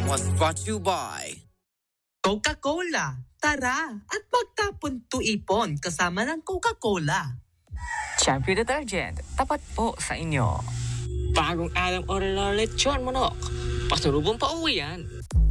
was brought to you by Coca-Cola. Tara at magtapon tuipon kasama ng Coca-Cola. Champion Detergent, tapat po sa inyo. Bagong alam Oreo lechon manok. Pasalubong pa uwi yan.